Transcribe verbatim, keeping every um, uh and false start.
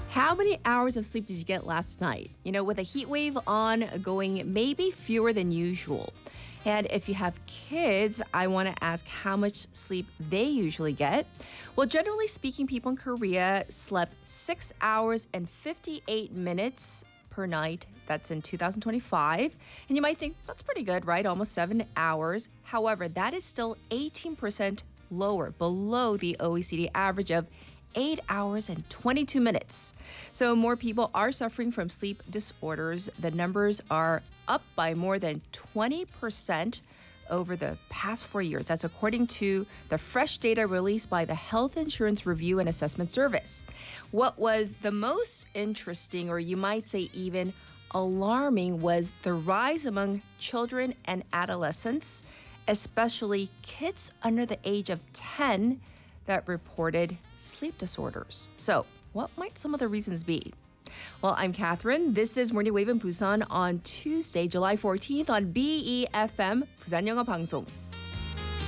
How many hours of sleep did you get last night? You know, with a heat wave ongoing, maybe fewer than usual. And if you have kids, I want to ask how much sleep they usually get. Well, generally speaking, people in Korea slept six hours and fifty-eight minutes per night. That's in two thousand twenty-five. And you might think, that's pretty good, right? Almost seven hours. However, that is still eighteen percent lower, below the O E C D average of eight hours and twenty-two minutes. So more people are suffering from sleep disorders. The numbers are up by more than twenty percent over the past four years. That's according to the fresh data released by the Health Insurance Review and Assessment Service. What was the most interesting, or you might say even alarming, was the rise among children and adolescents, especially kids under the age of ten that reported sleep disorders. So, what might some of the reasons be? Well, I'm Catherine. This is Morning Wave in Busan on Tuesday, July fourteenth on B E F M, 부산 영어 방송.